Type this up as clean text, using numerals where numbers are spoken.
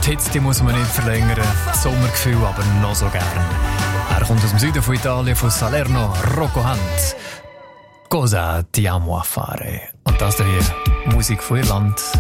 die Hits die muss man nicht verlängern. Sommergefühl aber noch so gern. Er kommt aus dem Süden von Italien, von Salerno, Rocco Hunt. Cosa ti amo a fare. Und das hier, Musik von Irland.